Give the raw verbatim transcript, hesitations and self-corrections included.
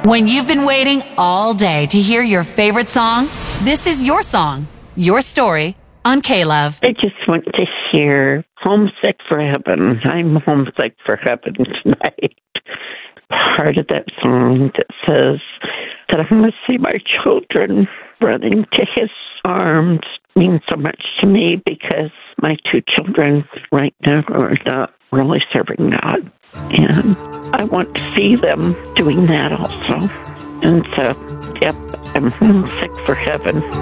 When you've been waiting all day to hear your favorite song, this is your song, your story on K-Love. I just want to hear Homesick for Heaven. I'm homesick for heaven tonight. Part of that song that says that I'm going to see my children running to his arms means so much to me because my two children right now are not really serving God. And I want to see them doing that also. And so, yep, I'm homesick for heaven.